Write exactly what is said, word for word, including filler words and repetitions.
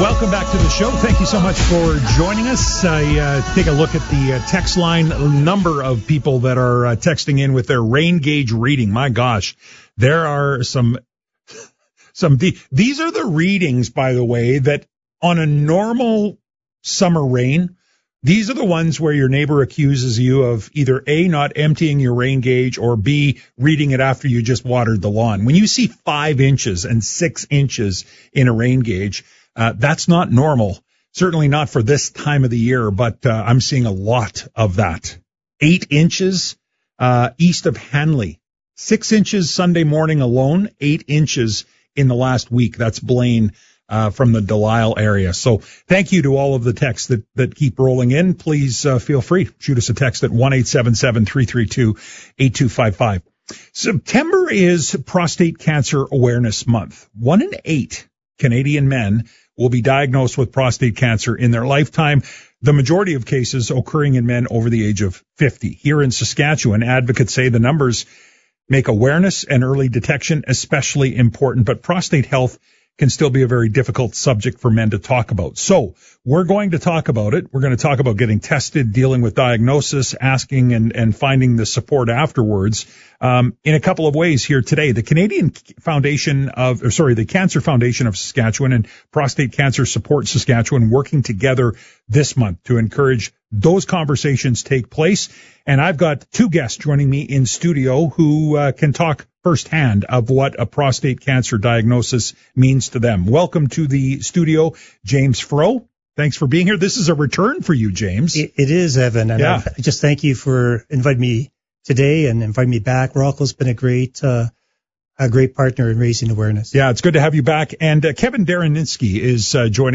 Welcome back to the show. Thank you so much for joining us. I uh, take a look at the uh, text line number of people that are uh, texting in with their rain gauge reading. My gosh, there are some, some, de- these are the readings, by the way, that on a normal summer rain, these are the ones where your neighbor accuses you of either A, not emptying your rain gauge, or B, reading it after you just watered the lawn. When you see five inches and six inches in a rain gauge, uh, that's not normal. Certainly not for this time of the year, but uh, I'm seeing a lot of that. Eight inches uh, east of Hanley. Six inches Sunday morning alone, eight inches in the last week. That's Blaine. Uh, from the Delisle area. So thank you to all of the texts that, that keep rolling in. Please uh, feel free. Shoot us a text at one eight seven seven, three three two, eight two five five. September is Prostate Cancer Awareness Month. One in eight Canadian men will be diagnosed with prostate cancer in their lifetime, the majority of cases occurring in men over the age of fifty. Here in Saskatchewan, advocates say the numbers make awareness and early detection especially important, but prostate health can still be a very difficult subject for men to talk about. So we're going to talk about it. We're going to talk about getting tested, dealing with diagnosis, asking and, and finding the support afterwards um, in a couple of ways here today. The Canadian Foundation of, or sorry, the Cancer Foundation of Saskatchewan and Prostate Cancer Support Saskatchewan working together this month to encourage those conversations take place. And I've got two guests joining me in studio who uh, can talk firsthand of what a prostate cancer diagnosis means to them. Welcome to the studio, James Froh. Thanks for being here. This is a return for you, James. It, it is, Evan. And yeah. I just thank you for inviting me today and inviting me back. Rocco's been a great, uh, a great partner in raising awareness. Yeah, it's good to have you back. And uh, Kevin Dareninsky is uh, joining